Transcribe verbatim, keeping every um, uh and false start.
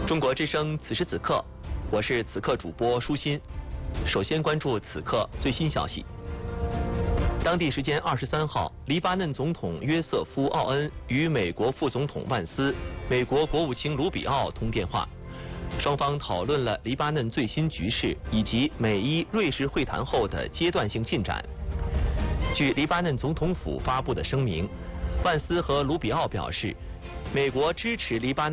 中国之声此时此刻，我是此刻主播舒心。首先关注此刻最新消息。当地时间二十三号，黎巴嫩总统约瑟夫·奥恩与美国副总统万斯、美国国务卿卢比奥通电话，双方讨论了黎巴嫩最新局势以及美伊瑞士会谈后的阶段性进展。据黎巴嫩总统府发布的声明，万斯和卢比奥表示，美国支持黎巴嫩